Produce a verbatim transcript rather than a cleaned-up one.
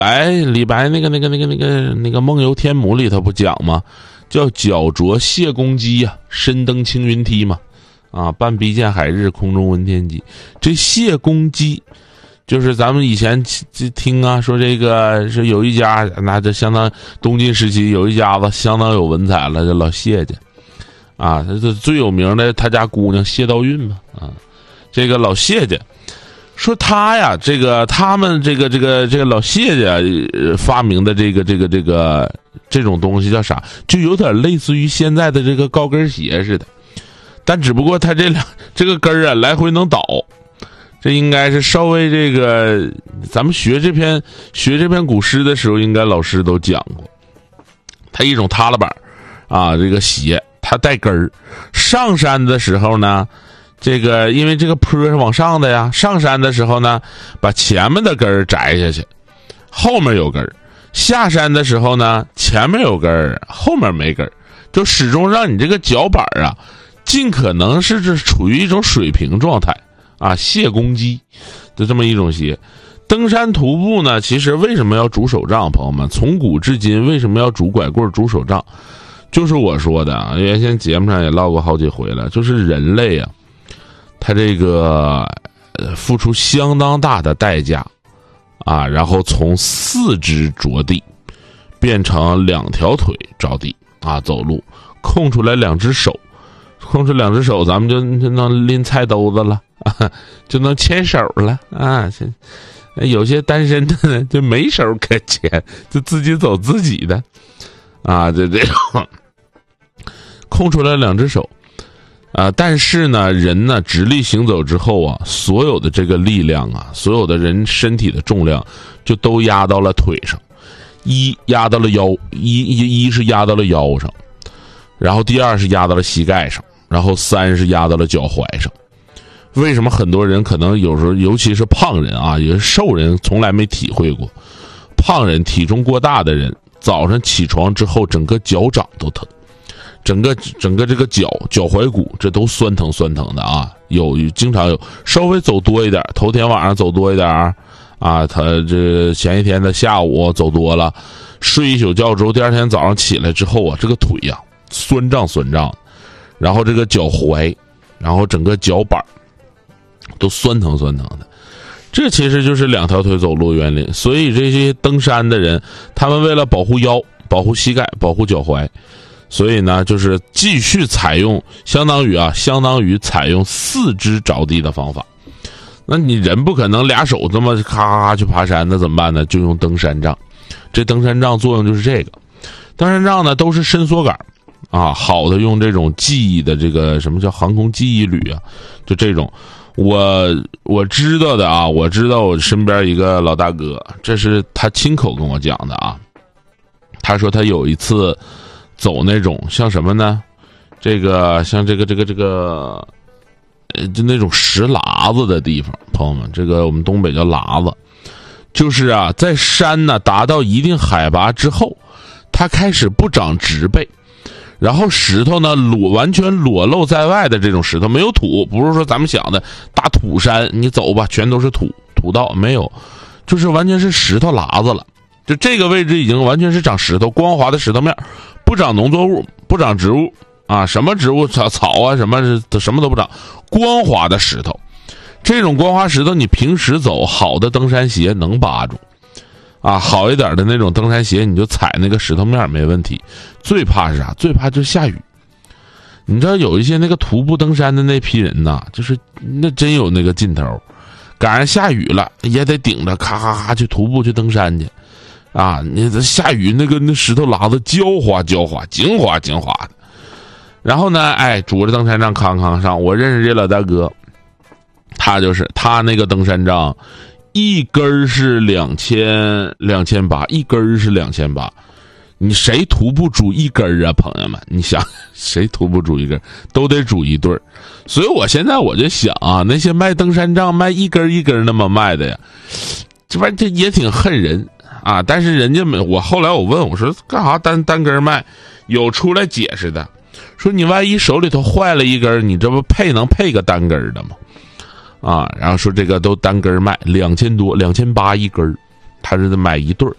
白李白那个那个那个那个那个《梦游天姥》里头不讲吗？叫脚着谢公屐呀，身登青云梯嘛，啊，半壁见海日，空中闻天鸡。这谢公屐，就是咱们以前听啊，说这个是有一家，那这相当东晋时期有一家子相当有文采了，这老谢家，啊，这最有名的他家姑娘谢道韫嘛，啊，这个老谢家。说他呀，这个他们这个这个这个老谢家、呃、发明的这个这个这个这种东西叫啥？就有点类似于现在的这个高跟鞋似的，但只不过他这两这个跟儿啊来回能倒，这应该是稍微这个咱们学这篇学这篇古诗的时候，应该老师都讲过。它一种踏拉板啊，这个鞋它带跟儿，上山的时候呢。这个因为这个坡是往上的呀，上山的时候呢，把前面的根儿摘下去，后面有根儿；下山的时候呢，前面有根儿，后面没根儿，就始终让你这个脚板啊，尽可能是这处于一种水平状态啊。谢公屐的这么一种鞋。登山徒步呢，其实为什么要拄手杖？朋友们，从古至今为什么要拄拐棍、拄手杖？就是我说的啊，原先节目上也唠过好几回了，就是人类啊。他这个呃付出相当大的代价啊，然后从四肢着地变成两条腿着地啊走路，空出来两只手，空出两只手，咱们就就能拎菜兜子了啊，就能牵手了啊。有些单身的呢就没手可牵，就自己走自己的啊，就这种空出来两只手。啊、呃，但是呢，人呢直立行走之后啊，所有的这个力量啊，所有的人身体的重量，就都压到了腿上，一压到了腰，一一一是压到了腰上，然后第二是压到了膝盖上，然后三是压到了脚踝上。为什么很多人可能有时候，尤其是胖人啊，也是瘦人，从来没体会过，胖人体重过大的人，早上起床之后，整个脚掌都疼。整个整个这个脚脚踝骨这都酸疼酸疼的啊，有经常有稍微走多一点，头天晚上走多一点啊，他这前一天的下午走多了，睡一宿觉之后，第二天早上起来之后啊，这个腿呀、啊、酸胀酸胀，然后这个脚踝，然后整个脚板都酸疼酸疼的。这其实就是两条腿走路原理。所以这些登山的人，他们为了保护腰、保护膝盖、保护脚踝。所以呢，就是继续采用相当于啊，相当于采用四肢着地的方法。那你人不可能俩手这么咔咔咔去爬山，那怎么办呢？就用登山杖。这登山杖作用就是这个。登山杖呢都是伸缩杆啊，好的用这种记忆的这个什么叫航空记忆旅啊，就这种。我我知道的啊，我知道我身边一个老大哥，这是他亲口跟我讲的啊。他说他有一次。走那种像什么呢？这个像这个这个这个，呃，就那种石喇子的地方，朋友们，这个我们东北叫喇子，就是啊，在山呢达到一定海拔之后，它开始不长植被，然后石头呢裸完全裸露在外的这种石头，没有土，不是说咱们想的大土山，你走吧全都是土土道，没有，就是完全是石头喇子了。就这个位置已经完全是长石头，光滑的石头面，不长农作物，不长植物啊，什么植物草草啊，什么什么都不长，光滑的石头。这种光滑石头，你平时走好的登山鞋能扒住，啊，好一点的那种登山鞋，你就踩那个石头面没问题。最怕是啥？最怕就是下雨。你知道有一些那个徒步登山的那批人呐，就是那真有那个劲头，赶上下雨了也得顶着咔咔咔去徒步去登山去。啊，你这下雨那个那石头喇子焦滑焦滑，精滑精滑的。然后呢，哎，拄着登山杖康康上。我认识这老大哥，他就是他那个登山杖，一根是两千两千八，一根是两千八。你谁徒步拄一根啊，朋友们？你想谁徒步拄一根，都得拄一对儿。所以我现在我就想啊，那些卖登山杖卖一根一根那么卖的呀，这玩意这也挺恨人。啊！但是人家没，我后来我问我说干啥单单根卖？有出来解释的，说你万一手里头坏了一根，你这不配能配个单根的吗？啊，然后说这个都单根卖两千多，两千八一根，他是买一对儿。